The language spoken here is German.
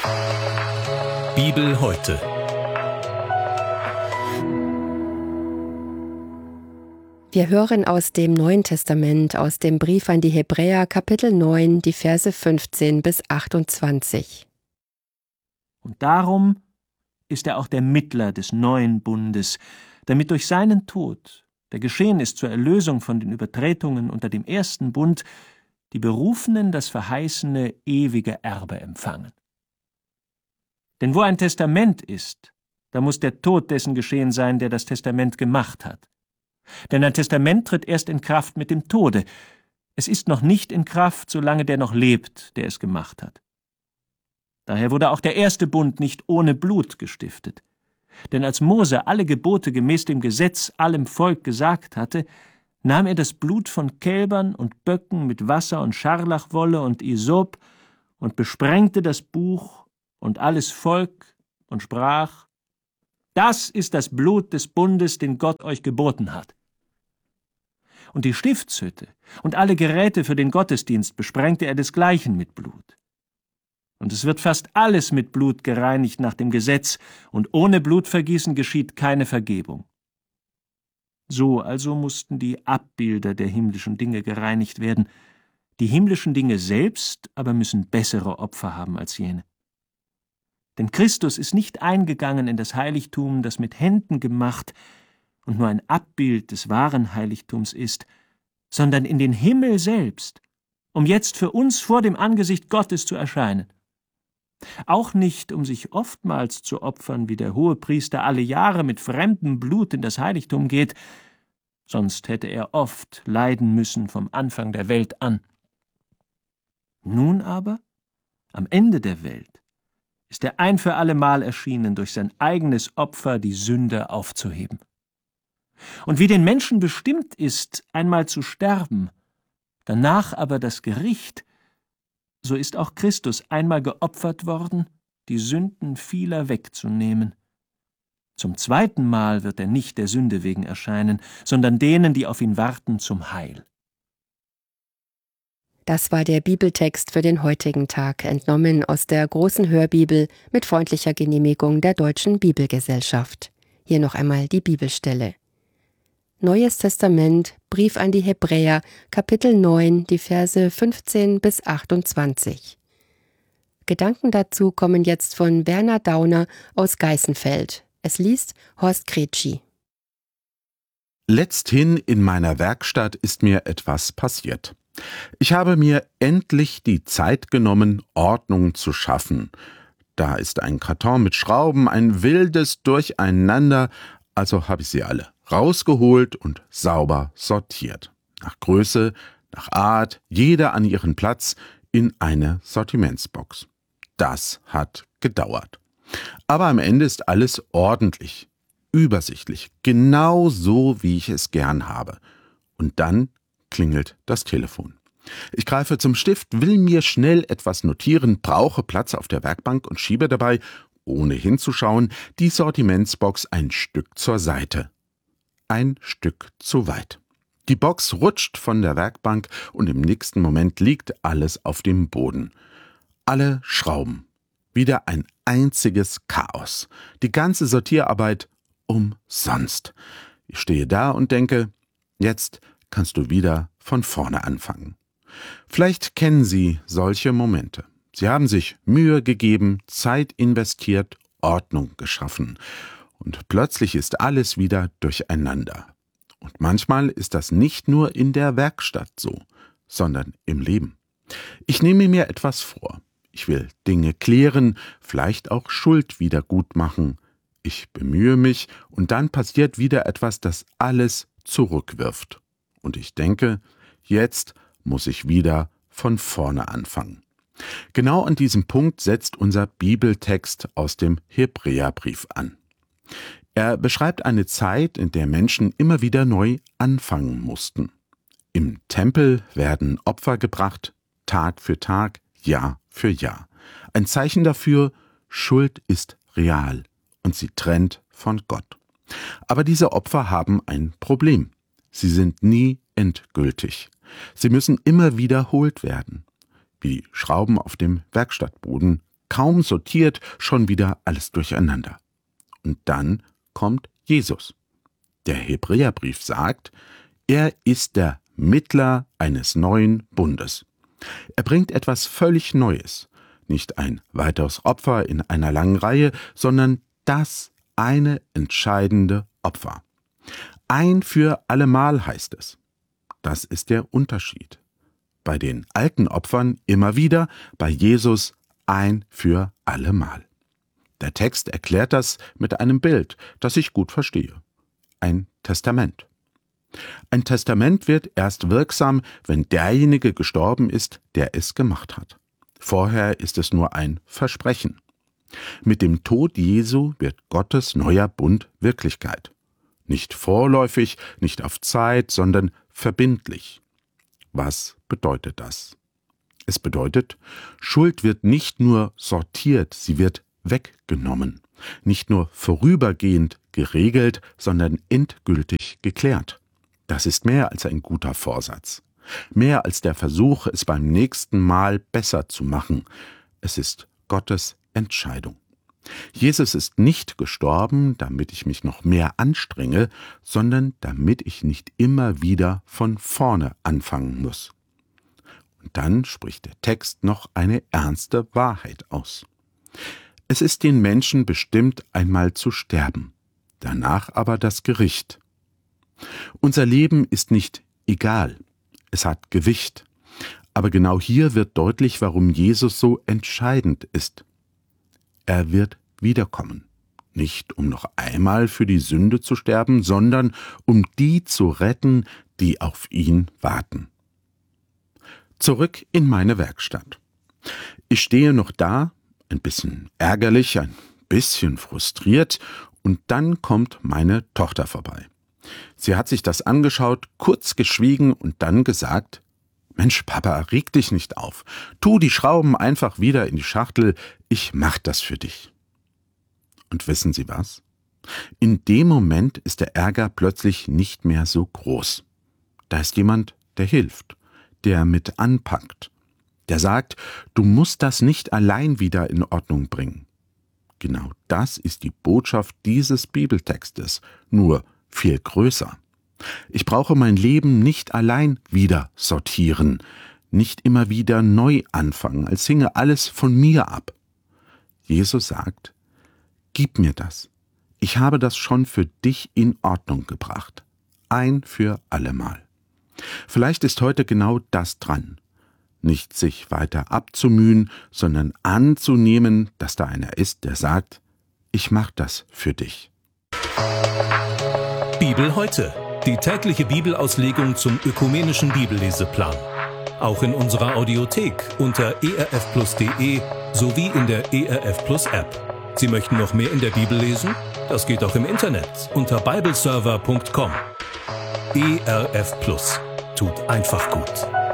Bibel heute. Wir hören aus dem Neuen Testament, aus dem Brief an die Hebräer, Kapitel 9, die Verse 15 bis 28. Und darum ist er auch der Mittler des neuen Bundes, damit durch seinen Tod, der geschehen ist zur Erlösung von den Übertretungen unter dem ersten Bund, die Berufenen das verheißene ewige Erbe empfangen. Denn wo ein Testament ist, da muss der Tod dessen geschehen sein, der das Testament gemacht hat. Denn ein Testament tritt erst in Kraft mit dem Tode. Es ist noch nicht in Kraft, solange der noch lebt, der es gemacht hat. Daher wurde auch der erste Bund nicht ohne Blut gestiftet. Denn als Mose alle Gebote gemäß dem Gesetz allem Volk gesagt hatte, nahm er das Blut von Kälbern und Böcken mit Wasser und Scharlachwolle und Isop und besprengte das Buch und alles Volk und sprach: Das ist das Blut des Bundes, den Gott euch geboten hat. Und die Stiftshütte und alle Geräte für den Gottesdienst besprengte er desgleichen mit Blut. Und es wird fast alles mit Blut gereinigt nach dem Gesetz, und ohne Blutvergießen geschieht keine Vergebung. So also mussten die Abbilder der himmlischen Dinge gereinigt werden. Die himmlischen Dinge selbst aber müssen bessere Opfer haben als jene. Denn Christus ist nicht eingegangen in das Heiligtum, das mit Händen gemacht und nur ein Abbild des wahren Heiligtums ist, sondern in den Himmel selbst, um jetzt für uns vor dem Angesicht Gottes zu erscheinen. Auch nicht, um sich oftmals zu opfern, wie der Hohepriester alle Jahre mit fremdem Blut in das Heiligtum geht, sonst hätte er oft leiden müssen vom Anfang der Welt an. Nun aber, am Ende der Welt, ist er ein für allemal erschienen, durch sein eigenes Opfer die Sünde aufzuheben. Und wie den Menschen bestimmt ist, einmal zu sterben, danach aber das Gericht, so ist auch Christus einmal geopfert worden, die Sünden vieler wegzunehmen. Zum zweiten Mal wird er nicht der Sünde wegen erscheinen, sondern denen, die auf ihn warten, zum Heil. Das war der Bibeltext für den heutigen Tag, entnommen aus der großen Hörbibel mit freundlicher Genehmigung der Deutschen Bibelgesellschaft. Hier noch einmal die Bibelstelle. Neues Testament, Brief an die Hebräer, Kapitel 9, die Verse 15 bis 28. Gedanken dazu kommen jetzt von Werner Dauner aus Geißenfeld. Es liest Horst Kretschi. Letzthin in meiner Werkstatt ist mir etwas passiert. Ich habe mir endlich die Zeit genommen, Ordnung zu schaffen. Da ist ein Karton mit Schrauben, ein wildes Durcheinander, also habe ich sie alle rausgeholt und sauber sortiert. Nach Größe, nach Art, jeder an ihren Platz in eine Sortimentsbox. Das hat gedauert. Aber am Ende ist alles ordentlich, übersichtlich, genau so, wie ich es gern habe. Und dann klingelt das Telefon. Ich greife zum Stift, will mir schnell etwas notieren, brauche Platz auf der Werkbank und schiebe dabei, ohne hinzuschauen, die Sortimentsbox ein Stück zur Seite. Ein Stück zu weit. Die Box rutscht von der Werkbank und im nächsten Moment liegt alles auf dem Boden. Alle Schrauben. Wieder ein einziges Chaos. Die ganze Sortierarbeit umsonst. Ich stehe da und denke, jetzt kannst du wieder von vorne anfangen. Vielleicht kennen Sie solche Momente. Sie haben sich Mühe gegeben, Zeit investiert, Ordnung geschaffen. Und plötzlich ist alles wieder durcheinander. Und manchmal ist das nicht nur in der Werkstatt so, sondern im Leben. Ich nehme mir etwas vor. Ich will Dinge klären, vielleicht auch Schuld wieder gut machen. Ich bemühe mich und dann passiert wieder etwas, das alles zurückwirft. Und ich denke, jetzt muss ich wieder von vorne anfangen. Genau an diesem Punkt setzt unser Bibeltext aus dem Hebräerbrief an. Er beschreibt eine Zeit, in der Menschen immer wieder neu anfangen mussten. Im Tempel werden Opfer gebracht, Tag für Tag, Jahr für Jahr. Ein Zeichen dafür, Schuld ist real und sie trennt von Gott. Aber diese Opfer haben ein Problem. Sie sind nie endgültig. Sie müssen immer wiederholt werden. Wie die Schrauben auf dem Werkstattboden kaum sortiert, schon wieder alles durcheinander. Und dann kommt Jesus. Der Hebräerbrief sagt, er ist der Mittler eines neuen Bundes. Er bringt etwas völlig Neues, nicht ein weiteres Opfer in einer langen Reihe, sondern das eine entscheidende Opfer. Ein für allemal heißt es. Das ist der Unterschied. Bei den alten Opfern immer wieder, bei Jesus ein für allemal. Der Text erklärt das mit einem Bild, das ich gut verstehe. Ein Testament. Ein Testament wird erst wirksam, wenn derjenige gestorben ist, der es gemacht hat. Vorher ist es nur ein Versprechen. Mit dem Tod Jesu wird Gottes neuer Bund Wirklichkeit. Nicht vorläufig, nicht auf Zeit, sondern verbindlich. Was bedeutet das? Es bedeutet, Schuld wird nicht nur sortiert, sie wird weggenommen. Nicht nur vorübergehend geregelt, sondern endgültig geklärt. Das ist mehr als ein guter Vorsatz. Mehr als der Versuch, es beim nächsten Mal besser zu machen. Es ist Gottes Entscheidung. Jesus ist nicht gestorben, damit ich mich noch mehr anstrenge, sondern damit ich nicht immer wieder von vorne anfangen muss. Und dann spricht der Text noch eine ernste Wahrheit aus. Es ist den Menschen bestimmt, einmal zu sterben, danach aber das Gericht. Unser Leben ist nicht egal, es hat Gewicht. Aber genau hier wird deutlich, warum Jesus so entscheidend ist. Er wird wiederkommen, nicht um noch einmal für die Sünde zu sterben, sondern um die zu retten, die auf ihn warten. Zurück in meine Werkstatt. Ich stehe noch da, ein bisschen ärgerlich, ein bisschen frustriert, und dann kommt meine Tochter vorbei. Sie hat sich das angeschaut, kurz geschwiegen und dann gesagt: »Mensch, Papa, reg dich nicht auf. Tu die Schrauben einfach wieder in die Schachtel, ich mach das für dich.« Und wissen Sie was? In dem Moment ist der Ärger plötzlich nicht mehr so groß. Da ist jemand, der hilft, der mit anpackt, der sagt, du musst das nicht allein wieder in Ordnung bringen. Genau das ist die Botschaft dieses Bibeltextes, nur viel größer. Ich brauche mein Leben nicht allein wieder sortieren, nicht immer wieder neu anfangen, als hinge alles von mir ab. Jesus sagt, gib mir das. Ich habe das schon für dich in Ordnung gebracht. Ein für allemal. Vielleicht ist heute genau das dran. Nicht sich weiter abzumühen, sondern anzunehmen, dass da einer ist, der sagt, ich mach das für dich. Bibel heute. Die tägliche Bibelauslegung zum ökumenischen Bibelleseplan. Auch in unserer Audiothek unter erfplus.de sowie in der ERF Plus App. Sie möchten noch mehr in der Bibel lesen? Das geht auch im Internet unter bibleserver.com. ERF Plus. Tut einfach gut.